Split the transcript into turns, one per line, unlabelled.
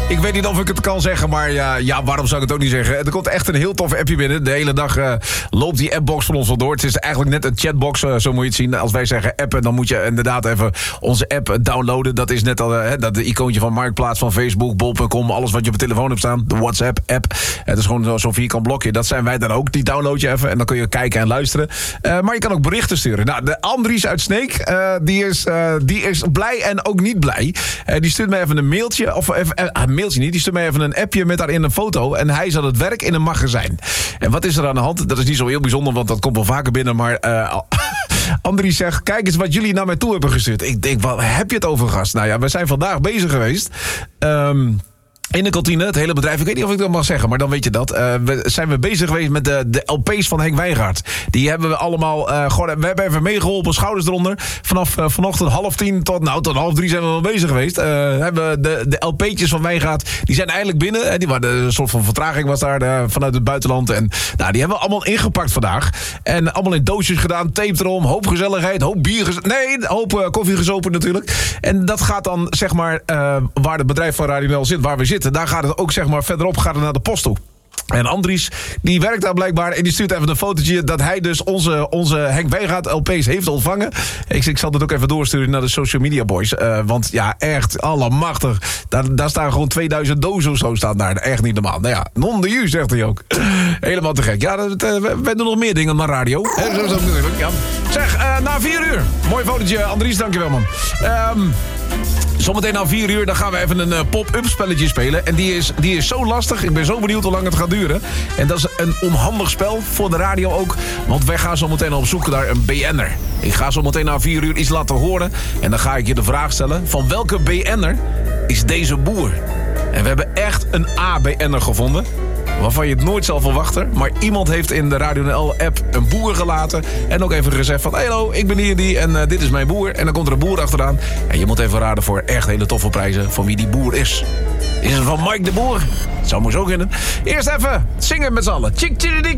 Ik weet niet of ik het kan zeggen, maar ja, waarom zou ik het ook niet zeggen? Er komt echt een heel tof appje binnen. De hele dag loopt die appbox van ons wel door. Het is eigenlijk net een chatbox, zo moet je het zien. Als wij zeggen appen, dan moet je inderdaad even onze app downloaden. Dat is net al dat icoontje van Marktplaats, van Facebook, bol.com, alles wat je op je telefoon hebt staan. De WhatsApp-app. Het is gewoon zo'n vierkant blokje. Dat zijn wij dan ook. Die download je even en dan kun je kijken en luisteren. Maar je kan ook berichten sturen. Nou, de Andries uit Sneek, die is blij en ook niet blij. Die stuurt mij even een mailtje. Of even, een mailtje niet. Die stuurt mij even een appje met daarin een foto. En hij is aan het werk in een magazijn. En wat is er aan de hand? Dat is niet zo heel bijzonder, want dat komt wel vaker binnen. Maar Andries zegt, kijk eens wat jullie naar mij toe hebben gestuurd. Ik denk, wat heb je het over, gast? Nou ja, we zijn vandaag bezig geweest. In de kantine, het hele bedrijf. Ik weet niet of ik dat mag zeggen, maar dan weet je dat. Zijn we bezig geweest met de LP's van Henk Wijngaard. Die hebben we allemaal... we hebben even meegeholpen, schouders eronder. Vanaf vanochtend 9:30 tot 2:30 zijn we wel bezig geweest. Hebben de LP'tjes van Wijngaard, die zijn eindelijk binnen. Die waren een soort van vertraging was daar vanuit het buitenland. En nou, die hebben we allemaal ingepakt vandaag. En allemaal in doosjes gedaan, tape erom, hoop gezelligheid, hoop bier... hoop koffie gezopen natuurlijk. En dat gaat dan, zeg maar, waar het bedrijf van Radio NL zit, waar we zitten. Daar gaat het ook, zeg maar, verderop gaat het naar de post toe. En Andries, die werkt daar blijkbaar en die stuurt even een fotootje dat hij dus onze Henk Wijngaard LP's heeft ontvangen. Ik zal dat ook even doorsturen naar de social media boys. Want ja, echt, allemachtig. Daar staan gewoon 2000 dozen of zo staan daar. Echt niet normaal. Nou ja, non de u, zegt hij ook. Helemaal te gek. Ja, we doen nog meer dingen dan radio. Zo is dat natuurlijk, ja. Zeg, na 4 uur. Mooi fotootje, Andries, dankjewel, man. Zometeen na 4 uur, dan gaan we even een pop-up spelletje spelen. En die is zo lastig. Ik ben zo benieuwd hoe lang het gaat duren. En dat is een onhandig spel voor de radio ook. Want wij gaan zometeen op zoek naar een BN'er. Ik ga zometeen na 4 uur iets laten horen. En dan ga ik je de vraag stellen: van welke BN'er is deze boer? En we hebben echt een A-BN'er gevonden. Waarvan je het nooit zal verwachten. Maar iemand heeft in de Radio NL-app een boer gelaten. En ook even gezegd van, hallo, ik ben hier die en dit is mijn boer. En dan komt er een boer achteraan. En je moet even raden voor echt hele toffe prijzen van wie die boer is. Is het van Mike de Boer? Het zou mooi zo kunnen. Eerst even zingen met z'n allen. Tjik, tjik,